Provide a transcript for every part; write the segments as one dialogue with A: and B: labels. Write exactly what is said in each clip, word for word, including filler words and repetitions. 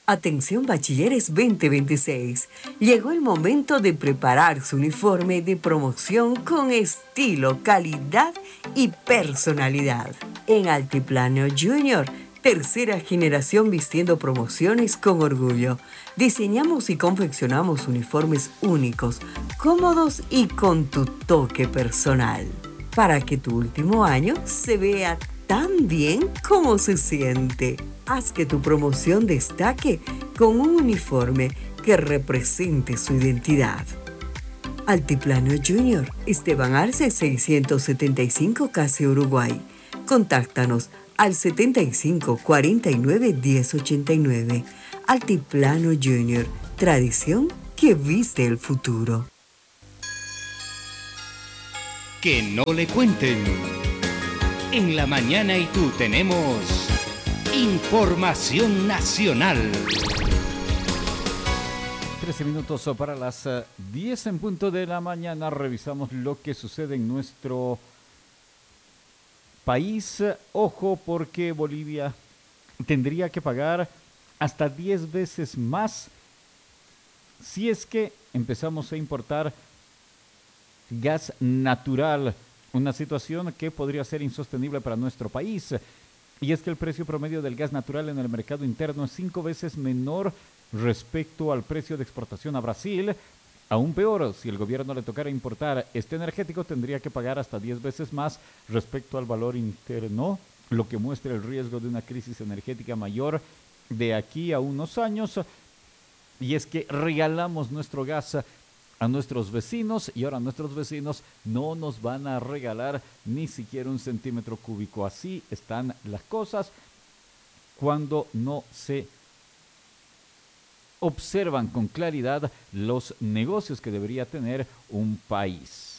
A: Atención bachilleres veinte veintiséis. Llegó el momento de preparar su uniforme de promoción con estilo, calidad y personalidad. En Altiplano Junior, tercera generación vistiendo promociones con orgullo. Diseñamos y confeccionamos uniformes únicos, cómodos y con tu toque personal, para que tu último año se vea tan bien como se siente. Haz que tu promoción destaque con un uniforme que represente su identidad. Altiplano Junior, Esteban Arce seiscientos setenta y cinco, Casi Uruguay. Contáctanos al setenta y cinco cuarenta y nueve diez ochenta y nueve. Altiplano Junior, tradición que viste el futuro.
B: Que no le cuenten. En la mañana y tú tenemos información nacional.
C: trece minutos para las diez en punto de la mañana. Revisamos lo que sucede en nuestro país. Ojo, porque Bolivia tendría que pagar hasta diez veces más si es que empezamos a importar gas natural. Una situación que podría ser insostenible para nuestro país. Y es que el precio promedio del gas natural en el mercado interno es cinco veces menor respecto al precio de exportación a Brasil. Aún peor, si el gobierno le tocara importar este energético, tendría que pagar hasta diez veces más respecto al valor interno, lo que muestra el riesgo de una crisis energética mayor de aquí a unos años. Y es que regalamos nuestro gas a nuestros vecinos y ahora nuestros vecinos no nos van a regalar ni siquiera un centímetro cúbico. Así están las cosas cuando no se observan con claridad los negocios que debería tener un país.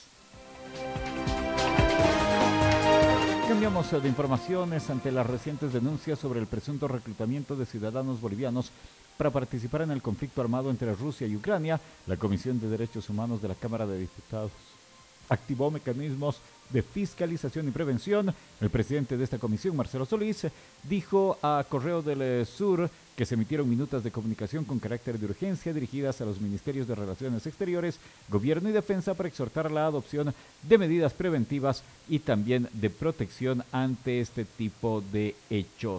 C: Cambiamos de informaciones ante las recientes denuncias sobre el presunto reclutamiento de ciudadanos bolivianos para participar en el conflicto armado entre Rusia y Ucrania. La Comisión de Derechos Humanos de la Cámara de Diputados activó mecanismos de fiscalización y prevención. El presidente de esta comisión, Marcelo Solís, dijo a Correo del Sur que se emitieron minutas de comunicación con carácter de urgencia dirigidas a los Ministerios de Relaciones Exteriores, Gobierno y Defensa para exhortar la adopción de medidas preventivas y también de protección ante este tipo de hechos.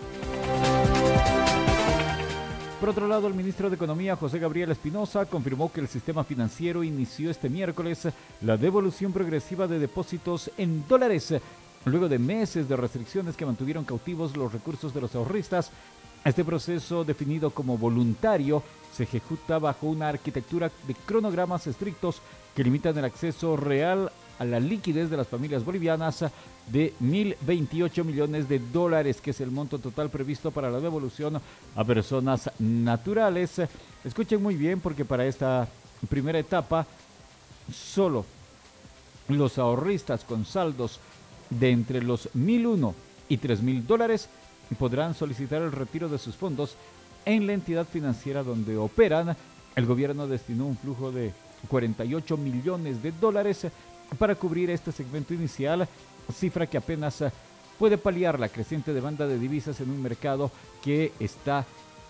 C: Por otro lado, el ministro de Economía, José Gabriel Espinosa, confirmó que el sistema financiero inició este miércoles la devolución progresiva de depósitos en dólares, luego de meses de restricciones que mantuvieron cautivos los recursos de los ahorristas. Este proceso, definido como voluntario, se ejecuta bajo una arquitectura de cronogramas estrictos que limitan el acceso real a la liquidez de las familias bolivianas de mil veintiocho millones de dólares, que es el monto total previsto para la devolución a personas naturales. Escuchen muy bien, porque para esta primera etapa solo los ahorristas con saldos de entre los mil uno y tres mil dólares podrán solicitar el retiro de sus fondos en la entidad financiera donde operan. El gobierno destinó un flujo de cuarenta y ocho millones de dólares para cubrir este segmento inicial, cifra que apenas puede paliar la creciente demanda de divisas en un mercado que está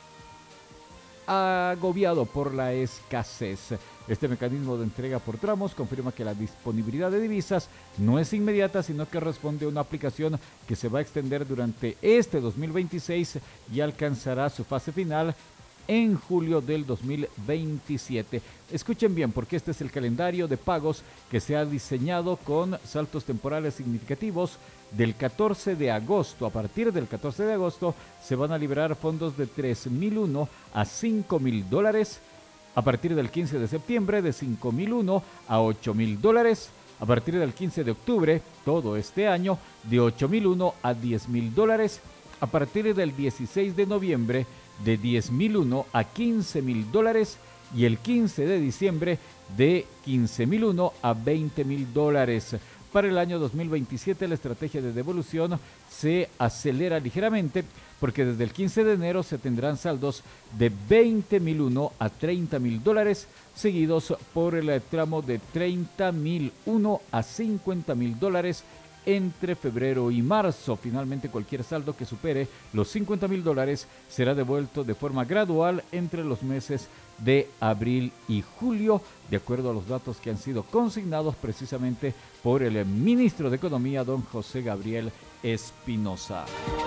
C: agobiado por la escasez. Este mecanismo de entrega por tramos confirma que la disponibilidad de divisas no es inmediata, sino que responde a una aplicación que se va a extender durante este dos mil veintiséis y alcanzará su fase final en julio del dos mil veintisiete. Escuchen bien, porque este es el calendario de pagos que se ha diseñado con saltos temporales significativos. Del catorce de agosto, a partir del catorce de agosto, se van a liberar fondos de tres mil uno a cinco mil dólares. A partir del quince de septiembre, de cinco mil uno a ocho mil dólares. A partir del quince de octubre, todo este año, de ocho mil uno a diez mil dólares. A partir del dieciséis de noviembre, de diez mil uno a quince mil dólares, y el quince de diciembre de quince mil uno a veinte mil dólares. Para el año dos mil veintisiete la estrategia de devolución se acelera ligeramente, porque desde el quince de enero se tendrán saldos de veinte mil uno a treinta mil dólares, seguidos por el tramo de treinta mil uno a cincuenta mil dólares entre febrero y marzo. Finalmente, cualquier saldo que supere los cincuenta mil dólares será devuelto de forma gradual entre los meses de abril y julio, de acuerdo a los datos que han sido consignados precisamente por el ministro de Economía, don José Gabriel Espinosa.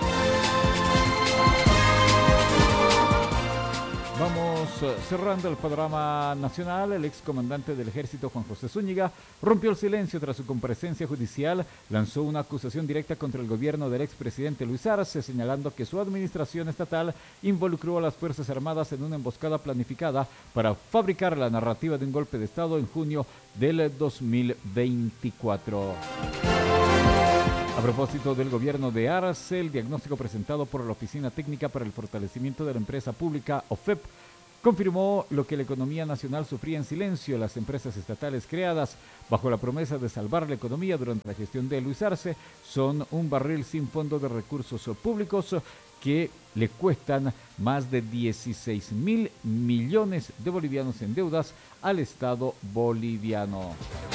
C: Vamos cerrando el panorama nacional. El excomandante del ejército Juan José Zúñiga rompió el silencio tras su comparecencia judicial, lanzó una acusación directa contra el gobierno del expresidente Luis Arce, señalando que su administración estatal involucró a las Fuerzas Armadas en una emboscada planificada para fabricar la narrativa de un golpe de Estado en junio del dos mil veinticuatro. A propósito del gobierno de Arce, el diagnóstico presentado por la Oficina Técnica para el Fortalecimiento de la Empresa Pública, O F E P, confirmó lo que la economía nacional sufría en silencio. Las empresas estatales creadas bajo la promesa de salvar la economía durante la gestión de Luis Arce son un barril sin fondo de recursos públicos que le cuestan más de dieciséis mil millones de bolivianos en deudas al Estado boliviano.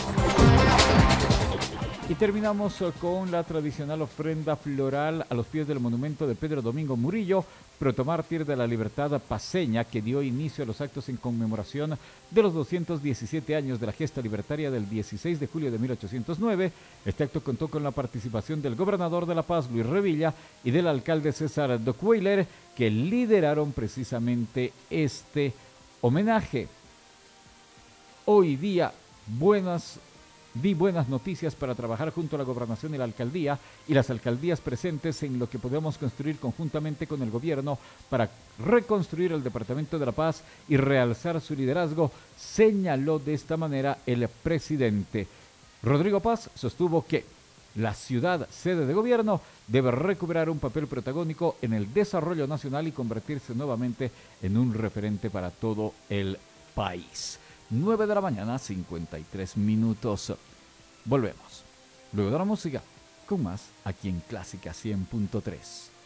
C: Y terminamos con la tradicional ofrenda floral a los pies del monumento de Pedro Domingo Murillo, protomártir de la libertad paceña, que dio inicio a los actos en conmemoración de los doscientos diecisiete años de la gesta libertaria del dieciséis de julio de mil ochocientos nueve. Este acto contó con la participación del gobernador de La Paz, Luis Revilla, y del alcalde César Dockweiler, que lideraron precisamente este homenaje. Hoy día, buenas Di buenas noticias para trabajar junto a la gobernación y la alcaldía y las alcaldías presentes en lo que podemos construir conjuntamente con el gobierno para reconstruir el Departamento de La Paz y realzar su liderazgo, señaló de esta manera el presidente. Rodrigo Paz sostuvo que la ciudad sede de gobierno debe recuperar un papel protagónico en el desarrollo nacional y convertirse nuevamente en un referente para todo el país. nueve de la mañana, cincuenta y tres minutos. Volvemos luego de la música con más aquí en Clásica cien punto tres.